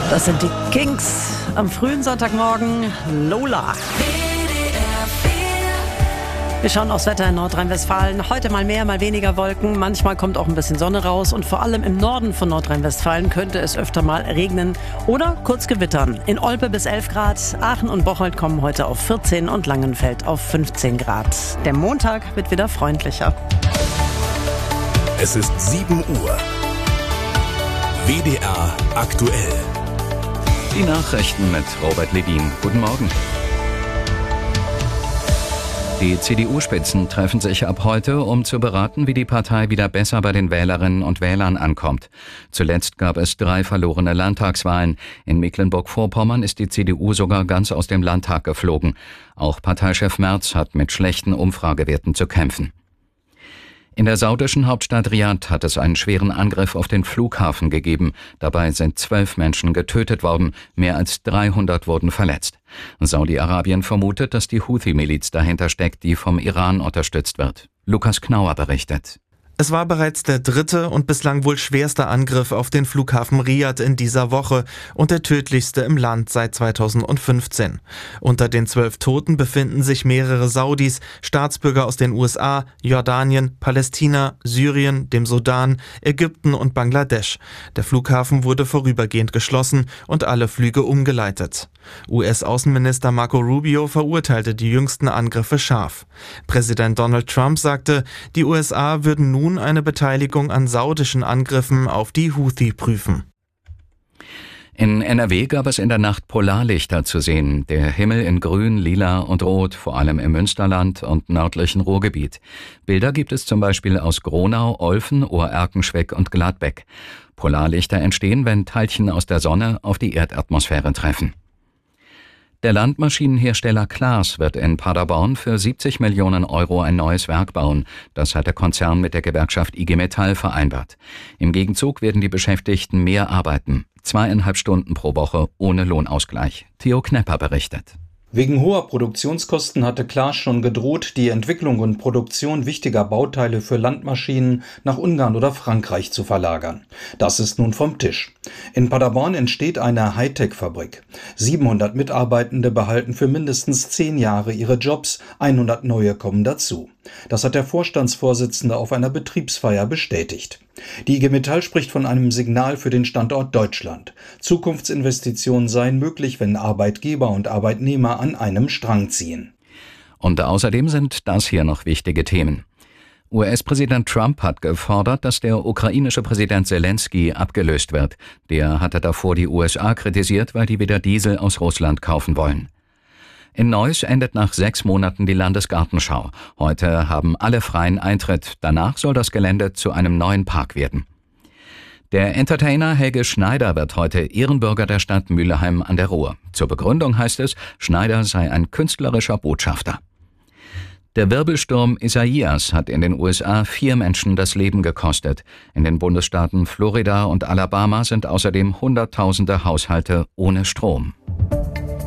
Das sind die Kings am frühen Sonntagmorgen. Lola. Wir schauen aufs Wetter in Nordrhein-Westfalen. Heute mal mehr, mal weniger Wolken. Manchmal kommt auch ein bisschen Sonne raus. Und vor allem im Norden von Nordrhein-Westfalen könnte es öfter mal regnen oder kurz gewittern. In Olpe bis 11 Grad. Aachen und Bocholt kommen heute auf 14 und Langenfeld auf 15 Grad. Der Montag wird wieder freundlicher. Es ist 7 Uhr. WDR aktuell. Die Nachrichten mit Robert Levin. Guten Morgen. Die CDU-Spitzen treffen sich ab heute, um zu beraten, wie die Partei wieder besser bei den Wählerinnen und Wählern ankommt. Zuletzt gab es 3 verlorene Landtagswahlen. In Mecklenburg-Vorpommern ist die CDU sogar ganz aus dem Landtag geflogen. Auch Parteichef Merz hat mit schlechten Umfragewerten zu kämpfen. In der saudischen Hauptstadt Riad hat es einen schweren Angriff auf den Flughafen gegeben. Dabei sind 12 Menschen getötet worden, mehr als 300 wurden verletzt. Saudi-Arabien vermutet, dass die Houthi-Miliz dahinter steckt, die vom Iran unterstützt wird. Lukas Knauer berichtet. Es war bereits der 3. und bislang wohl schwerste Angriff auf den Flughafen Riad in dieser Woche und der tödlichste im Land seit 2015. Unter den 12 Toten befinden sich mehrere Saudis, Staatsbürger aus den USA, Jordanien, Palästina, Syrien, dem Sudan, Ägypten und Bangladesch. Der Flughafen wurde vorübergehend geschlossen und alle Flüge umgeleitet. US-Außenminister Marco Rubio verurteilte die jüngsten Angriffe scharf. Präsident Donald Trump sagte, die USA würden nun eine Beteiligung an saudischen Angriffen auf die Houthi prüfen. In NRW gab es in der Nacht Polarlichter zu sehen. Der Himmel in Grün, Lila und Rot, vor allem im Münsterland und nördlichen Ruhrgebiet. Bilder gibt es zum Beispiel aus Gronau, Olfen, Ohrerkenschwick und Gladbeck. Polarlichter entstehen, wenn Teilchen aus der Sonne auf die Erdatmosphäre treffen. Der Landmaschinenhersteller Claas wird in Paderborn für 70 Millionen Euro ein neues Werk bauen. Das hat der Konzern mit der Gewerkschaft IG Metall vereinbart. Im Gegenzug werden die Beschäftigten mehr arbeiten. 2,5 Stunden pro Woche ohne Lohnausgleich. Theo Knepper berichtet. Wegen hoher Produktionskosten hatte Claas schon gedroht, die Entwicklung und Produktion wichtiger Bauteile für Landmaschinen nach Ungarn oder Frankreich zu verlagern. Das ist nun vom Tisch. In Paderborn entsteht eine Hightech-Fabrik. 700 Mitarbeitende behalten für mindestens 10 Jahre ihre Jobs, 100 neue kommen dazu. Das hat der Vorstandsvorsitzende auf einer Betriebsfeier bestätigt. Die IG Metall spricht von einem Signal für den Standort Deutschland. Zukunftsinvestitionen seien möglich, wenn Arbeitgeber und Arbeitnehmer an einem Strang ziehen. Und außerdem sind das hier noch wichtige Themen. US-Präsident Trump hat gefordert, dass der ukrainische Präsident Zelensky abgelöst wird. Der hatte davor die USA kritisiert, weil die wieder Diesel aus Russland kaufen wollen. In Neuss endet nach 6 Monaten die Landesgartenschau. Heute haben alle freien Eintritt. Danach soll das Gelände zu einem neuen Park werden. Der Entertainer Helge Schneider wird heute Ehrenbürger der Stadt Mülheim an der Ruhr. Zur Begründung heißt es, Schneider sei ein künstlerischer Botschafter. Der Wirbelsturm Isaias hat in den USA 4 Menschen das Leben gekostet. In den Bundesstaaten Florida und Alabama sind außerdem Hunderttausende Haushalte ohne Strom.